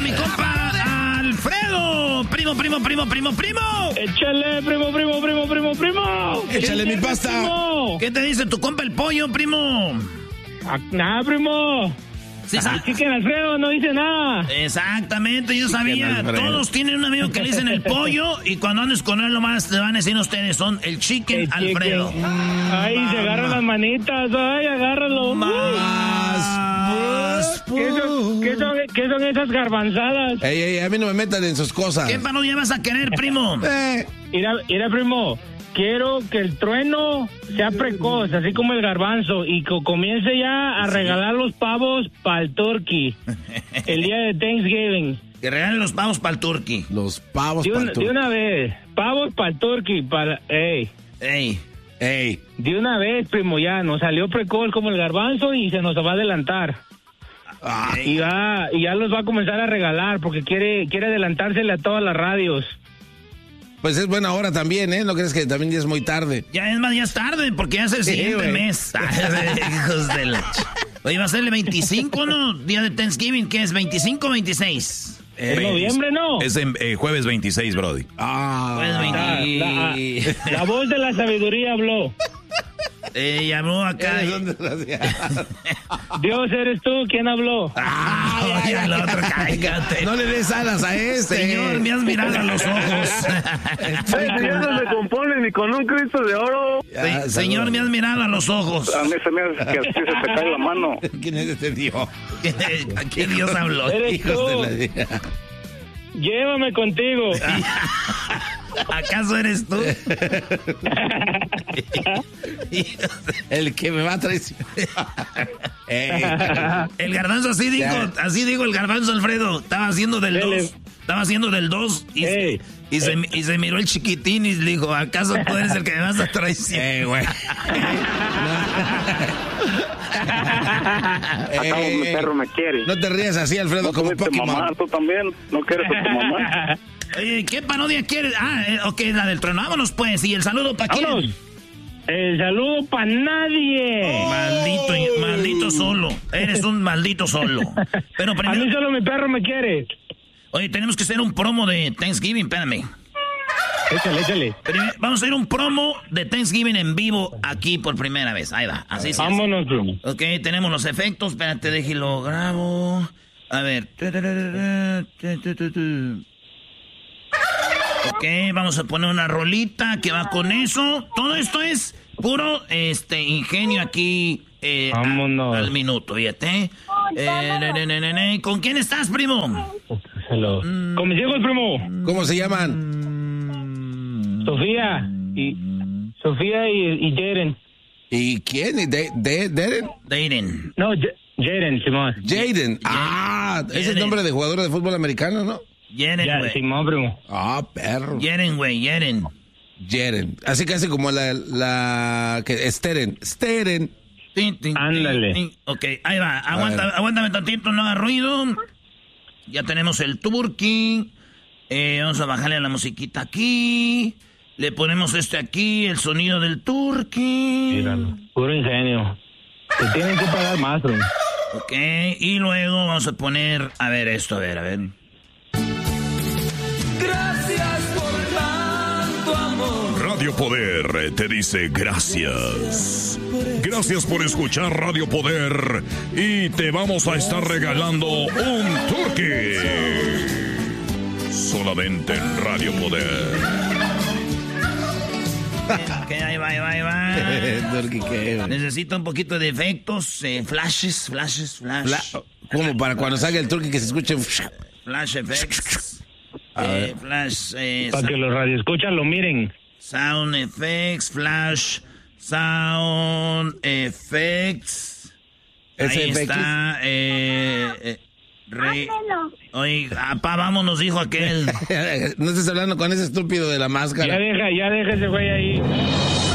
mi compa Alfredo. Primo. Échale, primo. Échale mi pasta. Primo. ¿Qué te dice tu compa el pollo, primo? Nada, primo. Sí, Así que Alfredo no dice nada. Exactamente, yo sabía. Todos tienen un amigo que le dicen el pollo y cuando andes con él nomás te van a decir ustedes, son el Chicken Alfredo. Ay, se agarran las manitas. Ay, agárralo. ¿Qué son esas garbanzadas? Ey, a mí no me metan en sus cosas. ¿Qué parodia vas a querer, primo? Mira, primo. Quiero que el trueno sea precoz, así como el garbanzo, y que comience ya a regalar los pavos para el turkey el día de Thanksgiving. Que regalen los pavos para el turkey. Los pavos para el turkey. De una vez, pavos para el turkey, Ey. De una vez, primo, ya nos salió precoz como el garbanzo y se nos va a adelantar. Y ya los va a comenzar a regalar porque quiere adelantársele a todas las radios. Pues es buena hora también, ¿eh? ¿No crees que también ya es muy tarde? Ya es tarde, porque ya es el siguiente mes. Hijos de la... Oye, va a ser el 25, ¿no? Día de Thanksgiving, ¿qué es? ¿25 o 26? En noviembre, ¿no. Es jueves 26, Brody. Jueves 26. La voz de la sabiduría habló. Llamó acá. Dios, ¿eres tú? ¿Quién habló? Oye, el otro, cállate. No le des alas a este. Señor, me has mirado a los ojos. Señor, no se compone ni con un Cristo de oro. Señor, me has mirado a los ojos. A mí se me hace que así se te cae la mano. ¿Quién es este Dios? ¿A qué Dios habló? ¿Eres tú? Llévame contigo. ¿Acaso eres tú? El que me va a traicionar. El garbanzo así dijo el garbanzo, Alfredo. Estaba haciendo del 2 y se miró el chiquitín y le dijo, ¿acaso tú eres el que me vas a traicionar? Güey. Mi perro me quiere. No te rías así, Alfredo, ¿No como Pokémon. Mamá, tú también. ¿No quieres a tu mamá? Oye, ¿qué parodia quieres? Ok, la del trueno. Vámonos, pues. ¿Y el saludo para quién? ¡Vámonos! El saludo para nadie. Maldito solo. Eres un maldito solo. Pero primero... A mí solo mi perro me quiere. Oye, tenemos que hacer un promo de Thanksgiving. Espérame. Échale. Vamos a hacer un promo de Thanksgiving en vivo aquí por primera vez. Ahí va. Así. Vámonos, primo. Ok, tenemos los efectos. Espérate, déjelo grabo. A ver. Ok, vamos a poner una rolita que va con eso. Todo esto es puro ingenio aquí vámonos. al minuto, fíjate. ¿Con quién estás, primo? Con mis hijos, primo. ¿Cómo se llaman? Sofía y Jaden. ¿Y quién? ¿Jaden? Jaden. No, Jaden, Simón. Jaden. Es el nombre de jugador de fútbol americano, ¿no? Jaden, güey. Simón, primo. Perro. Jaden, güey, Jaden. Así casi como la que Steren. Ándale. Ok, ahí va. Aguántame tantito, no haga ruido. Ya tenemos el turkey. Vamos a bajarle a la musiquita aquí. Le ponemos aquí, el sonido del turkey. Míralo. Puro ingenio. Te tienen que pagar más, bro. Ok, y luego vamos a poner... A ver esto, a ver. Gracias por tanto amor. Radio Poder te dice gracias. Gracias por escuchar Radio Poder y te vamos a estar regalando un turkey. Solamente en Radio Poder. Ok, ahí va. Necesito un poquito de efectos, flashes. Como para cuando salga el turkey que se escuche. Flash effects. Flash. Para que los radioescuchas lo miren. Sound effects, flash, sound effects. Ahí está. Oye, apá, vámonos, dijo aquel. No estés hablando con ese estúpido de la máscara. Ya deja ese güey ahí.